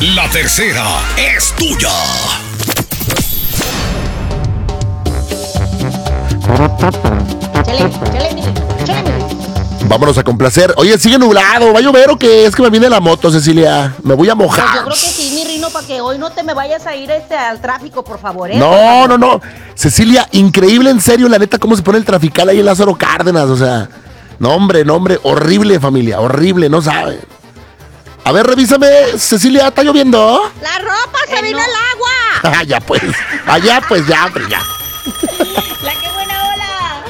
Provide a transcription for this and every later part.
La tercera es tuya. Vámonos a complacer. Oye, sigue nublado. ¿Va a llover o qué? Es que me viene la moto, Cecilia. Me voy a mojar. Pues yo creo que sí, mi Rino, para que hoy no te me vayas a ir al tráfico, por favor, ¿eh? No. Cecilia, increíble, en serio, la neta, cómo se pone el trafical ahí en Lázaro Cárdenas. O sea, no, hombre. Horrible, familia. Horrible, no sabe. A ver, revísame, Cecilia, ¿está lloviendo? ¡La ropa se vino al agua! Allá pues, ya, hombre, ya. ¡La qué buena ola!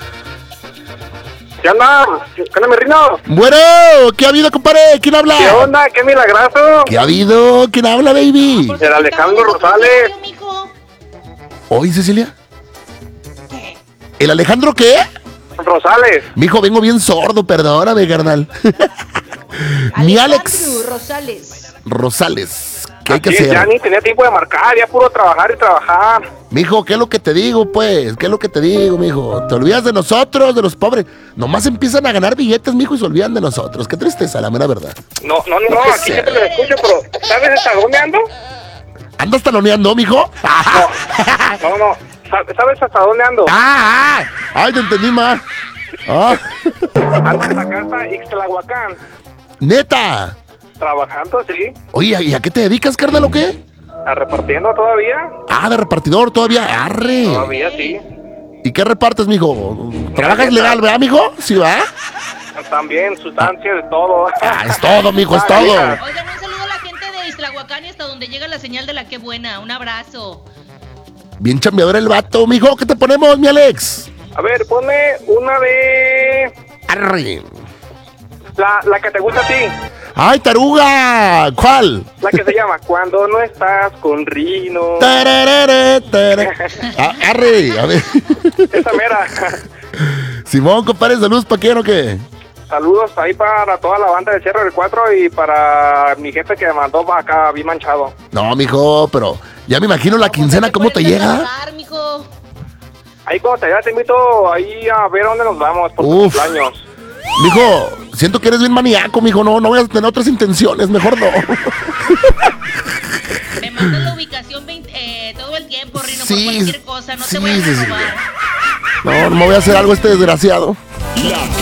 ¿Qué onda? ¿Qué onda, mi Rino? Bueno, ¿qué ha habido, compadre? ¿Quién habla? ¿Qué onda? ¿Qué milagroso? ¿Qué ha habido? ¿Quién habla, baby? El Alejandro Rosales. ¿Oye, Cecilia? ¿Qué? ¿El Alejandro qué? Rosales. Mijo, vengo bien sordo, perdóname, carnal. Mi Alex Rosales. ¿Qué hay que hacer? Ya ni tenía tiempo de marcar, ya puro trabajar y trabajar. Mijo, ¿qué es lo que te digo, pues? ¿Qué es lo que te digo, mijo? Te olvidas de nosotros, de los pobres. Nomás empiezan a ganar billetes, mijo, y se olvidan de nosotros. Qué tristeza, la mera verdad. No, aquí siempre lo escucho, pero ¿sabes hasta dónde ando? ¿Andas taloneando, mijo? No. ¿Sabes hasta dónde ando? Ay, te entendí más. Ando en la casa Ixtlahuacán. ¡Neta! Trabajando, sí. Oye, ¿y a qué te dedicas, carnal, o qué? ¿A repartiendo todavía? De repartidor todavía. ¡Arre! Todavía, sí. ¿Y qué repartes, mijo? ¿Trabajas legal, verdad, mijo? ¿Sí, va? También, sustancias, de todo. Es todo, mijo, es todo. Oigan, un saludo a la gente de Ixtlahuacán y hasta donde llega la señal de la que buena. Un abrazo. Bien chambeador el vato, mijo. ¿Qué te ponemos, mi Alex? A ver, ponme una de... Arre. La que te gusta a ti. ¡Ay, taruga! ¿Cuál? La que se llama Cuando no estás con Rino. Arre, a ver. Esa mera. Simón, compadre, saludos, ¿para quién o qué? Saludos ahí para toda la banda de Cierre del 4 y para mi jefe que me mandó acá bien manchado. No, mijo, pero ya me imagino la quincena, ¿cómo te llega? Ahí cuando te invito ahí a ver dónde nos vamos por tus cumpleaños. Mijo, siento que eres bien maníaco, mijo, no voy a tener otras intenciones, mejor no. Me mandas la ubicación todo el tiempo, Rino, por cualquier cosa, no te voy a robar. No me voy a hacer algo este desgraciado.